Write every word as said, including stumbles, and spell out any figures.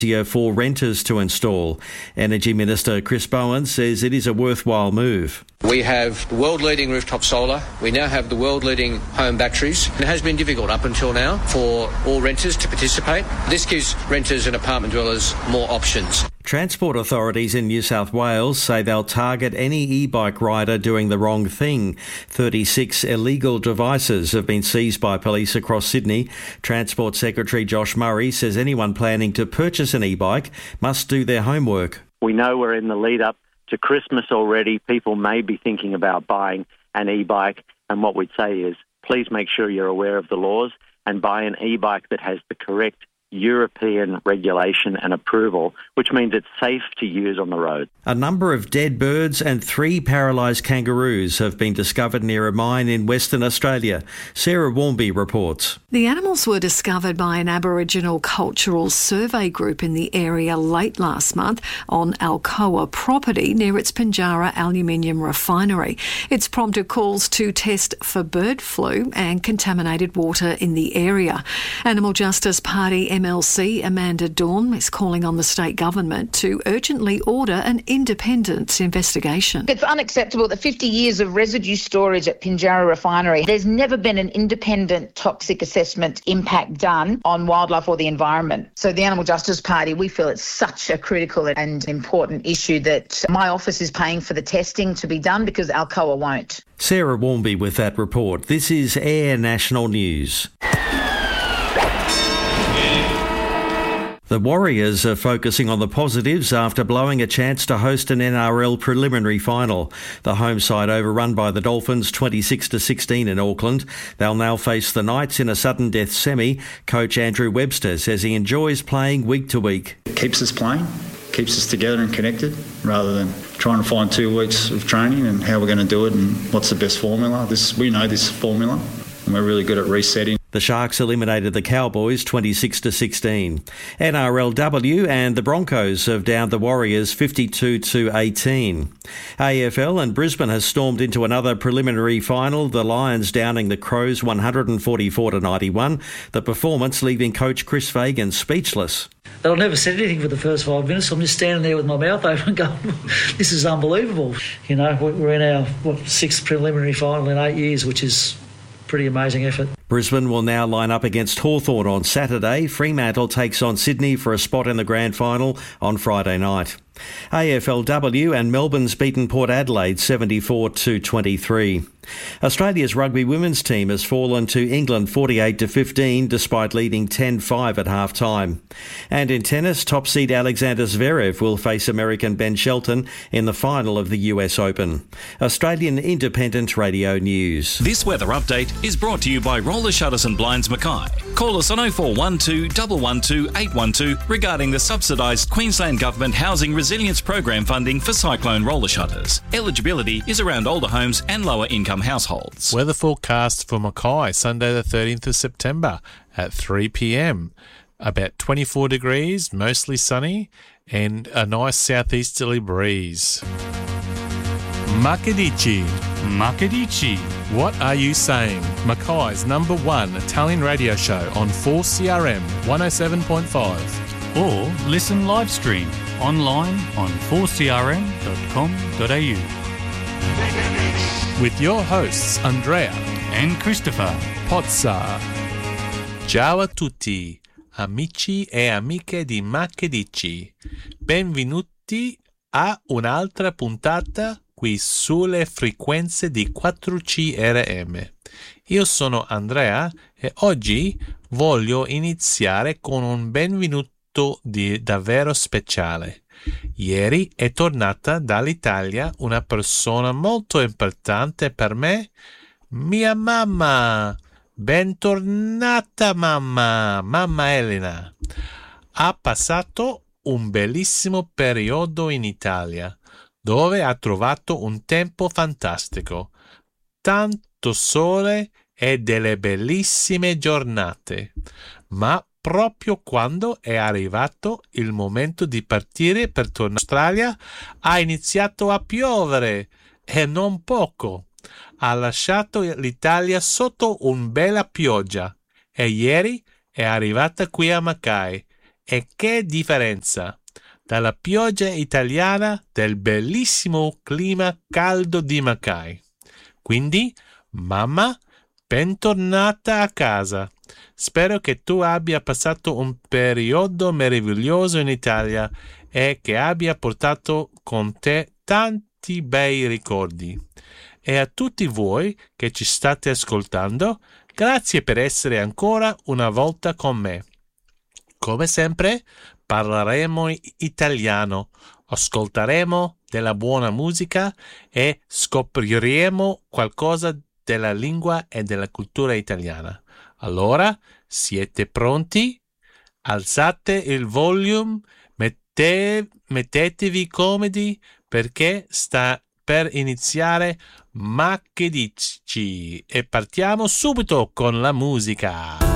for renters to install. Energy Minister Chris Bowen says it is a worthwhile move. We have world-leading rooftop solar. We now have the world-leading home batteries. It has been difficult up until now for all renters to participate. This gives renters and apartment dwellers more options. Transport authorities in New South Wales say they'll target any e-bike rider doing the wrong thing. thirty-six illegal devices have been seized by police across Sydney. Transport Secretary Josh Murray says anyone planning to purchase an e-bike must do their homework. We know we're in the lead-up to Christmas already. People may be thinking about buying an e-bike, and what we'd say is please make sure you're aware of the laws and buy an e-bike that has the correct European regulation and approval, which means it's safe to use on the road. A number of dead birds and three paralysed kangaroos have been discovered near a mine in Western Australia. Sarah Warmby reports. The animals were discovered by an Aboriginal cultural survey group in the area late last month on Alcoa property near its Pinjarra aluminium refinery. It's prompted calls to test for bird flu and contaminated water in the area. Animal Justice Party M L C Amanda Dawn is calling on the state government to urgently order an independent investigation. It's unacceptable that fifty years of residue storage at Pinjarra Refinery, there's never been an independent toxic assessment impact done on wildlife or the environment. So the Animal Justice Party, we feel it's such a critical and important issue that my office is paying for the testing to be done because Alcoa won't. Sarah Warmby with that report. This is Air National News. The Warriors are focusing on the positives after blowing a chance to host an N R L preliminary final. The home side overrun by the Dolphins twenty-six to sixteen in Auckland. They'll now face the Knights in a sudden death semi. Coach Andrew Webster says he enjoys playing week to week. It keeps us playing, keeps us together and connected rather than trying to find two weeks of training and how we're going to do it and what's the best formula. This we know this formula and we're really good at resetting. The Sharks eliminated the Cowboys twenty-six to sixteen. N R L W and the Broncos have downed the Warriors fifty-two to eighteen. A F L and Brisbane has stormed into another preliminary final, the Lions downing the Crows one forty-four to ninety-one. The performance leaving coach Chris Fagan speechless. They'll never said anything for the first five minutes. I'm just standing there with my mouth open going, this is unbelievable. You know, we're in our what, sixth preliminary final in eight years, which is pretty amazing effort. Brisbane will now line up against Hawthorn on Saturday. Fremantle takes on Sydney for a spot in the grand final on Friday night. A F L W and Melbourne's beaten Port Adelaide seventy-four to twenty-three. Australia's rugby women's team has fallen to England forty-eight to fifteen despite leading ten five at half-time. And in tennis, top seed Alexander Zverev will face American Ben Shelton in the final of the U S Open. Australian Independent Radio News. This weather update is brought to you by Roller Shutters and Blinds Mackay. Call us on oh four one two, one one two, eight one two regarding the subsidised Queensland Government Housing Resilience Program funding for cyclone roller shutters. Eligibility is around older homes and lower income households. Weather forecast for Mackay, Sunday the thirteenth of September at three p.m. About twenty-four degrees, mostly sunny, and a nice southeasterly breeze. Makadici. Makadici. What are you saying? Mackay's number one Italian radio show on four C R M one oh seven point five. Or listen live stream online on four c r m dot com dot a u. With your hosts Andrea and Christopher Pozza. Ciao a tutti, amici e amiche di Makadici. Benvenuti a un'altra puntata qui sulle frequenze di quattro C R M. Io sono Andrea e oggi voglio iniziare con un benvenuto di davvero speciale. Ieri è tornata dall'Italia una persona molto importante per me, mia mamma. Bentornata mamma, mamma Elena. Ha passato un bellissimo periodo in Italia, dove ha trovato un tempo fantastico, tanto sole e delle bellissime giornate. Ma proprio quando è arrivato il momento di partire per tornare in Australia, ha iniziato a piovere, e non poco. Ha lasciato l'Italia sotto una bella pioggia, e ieri è arrivata qui a Mackay, E che differenza dalla pioggia italiana del bellissimo clima caldo di Mackay. Quindi, mamma, bentornata a casa. Spero che tu abbia passato un periodo meraviglioso in Italia e che abbia portato con te tanti bei ricordi. E a tutti voi che ci state ascoltando, grazie per essere ancora una volta con me. Come sempre, parleremo italiano, ascolteremo della buona musica e scopriremo qualcosa della lingua e della cultura italiana. Allora, siete pronti? Alzate il volume, mette, mettetevi comodi perché sta per iniziare Ma che dici? E partiamo subito con la musica.